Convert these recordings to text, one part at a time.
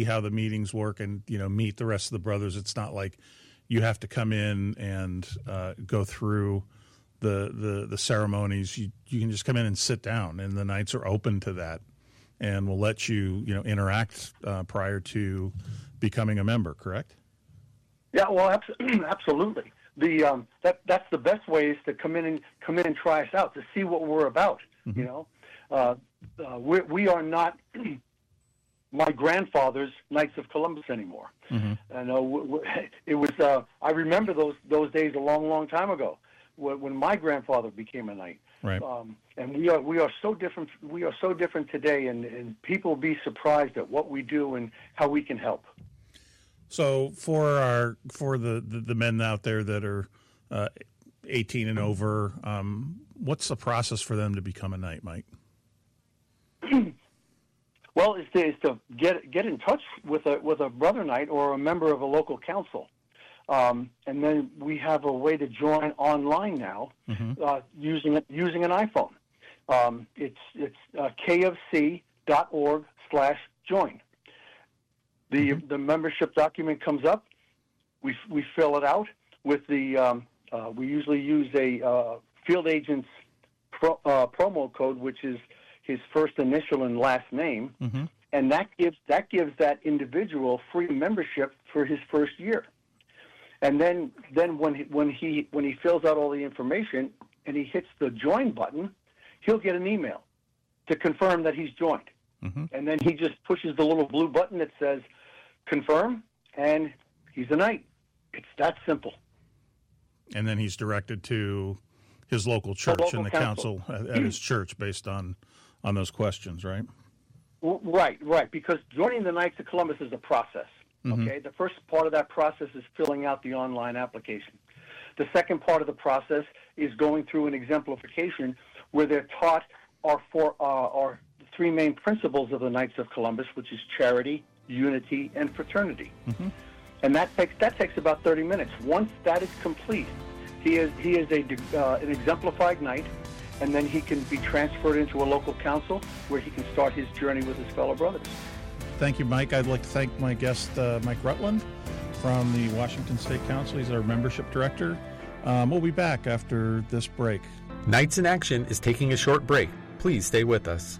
how the meetings work and, meet the rest of the brothers. It's not like you have to come in and go through the ceremonies. You can just come in and sit down, and the Knights are open to that, and will let you, interact prior to becoming a member, correct? Yeah, well, absolutely. That's the best way is to come in and try us out to see what we're about. Mm-hmm. We are not my grandfather's Knights of Columbus anymore. Mm-hmm. It was. I remember those days a long time ago when my grandfather became a Knight. Right. And we are so different. We are so different today, and people will be surprised at what we do and how we can help. So for the men out there that are 18 and over, what's the process for them to become a Knight, Mike? Well, is to get in touch with a brother Knight or a member of a local council, and then we have a way to join online now, mm-hmm. Using an iPhone. It's kfc.org/join. The membership document comes up. We fill it out with the. We usually use a field agent's promo code, which is his first initial and last name, mm-hmm. and that gives that individual free membership for his first year. And then when he fills out all the information and he hits the join button, he'll get an email to confirm that he's joined. Mm-hmm. And then he just pushes the little blue button that says confirm, and he's a Knight. It's that simple. And then he's directed to his local church and the council at his church based on those questions, right? Right, because joining the Knights of Columbus is a process, mm-hmm. okay? The first part of that process is filling out the online application. The second part of the process is going through an exemplification where they're taught our three main principles of the Knights of Columbus, which is charity, unity, and fraternity. Mm-hmm. And that takes about 30 minutes. Once that is complete, he is an exemplified Knight, and then he can be transferred into a local council where he can start his journey with his fellow brothers. Thank you, Mike. I'd like to thank my guest, Mike Rutland, from the Washington State Council. He's our membership director. We'll be back after this break. Knights in Action is taking a short break. Please stay with us.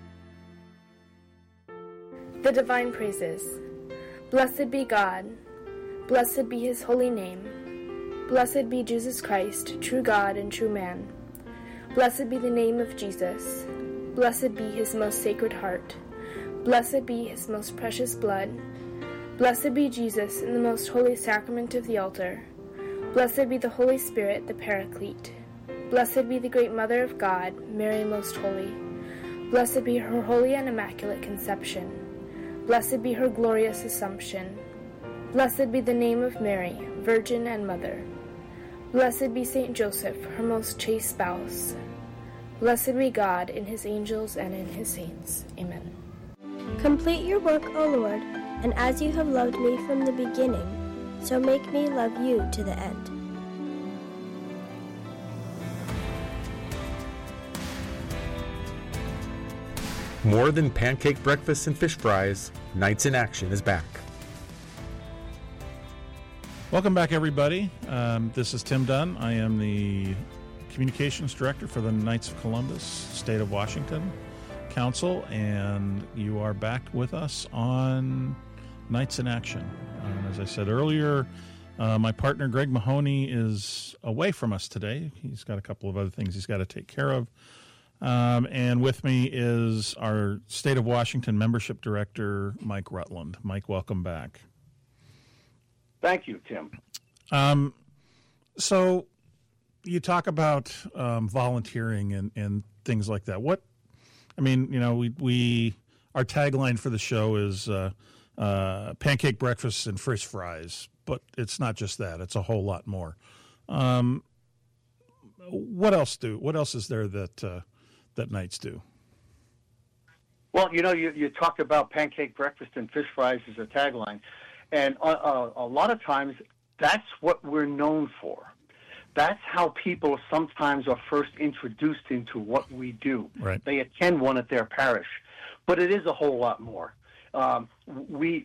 The Divine Praises. Blessed be God. Blessed be his holy name. Blessed be Jesus Christ, true God and true man. Blessed be the name of Jesus. Blessed be his most sacred heart. Blessed be his most precious blood. Blessed be Jesus in the most holy sacrament of the altar. Blessed be the Holy Spirit, the Paraclete. Blessed be the great Mother of God, Mary most holy. Blessed be her holy and immaculate conception. Blessed be her glorious Assumption. Blessed be the name of Mary, Virgin and Mother. Blessed be Saint Joseph, her most chaste spouse. Blessed be God in his angels and in his saints. Amen. Complete your work, O Lord, and as you have loved me from the beginning, so make me love you to the end. More than pancake breakfast and fish fries, Knights in Action is back. Welcome back, everybody. This is Tim Dunn. I am the Communications Director for the Knights of Columbus, State of Washington Council, and you are back with us on Knights in Action. As I said earlier, my partner Greg Mahoney is away from us today. He's got a couple of other things he's got to take care of. And with me is our State of Washington Membership Director, Mike Rutland. Mike, welcome back. Thank you, Tim. So you talk about volunteering and things like that. Our tagline for the show is pancake breakfast and fish fries, but it's not just that. It's a whole lot more. What else is there that Knights do? Well, you talked about pancake breakfast and fish fries as a tagline. And a lot of times, that's what we're known for. That's how people sometimes are first introduced into what we do. Right. They attend one at their parish. But it is a whole lot more. We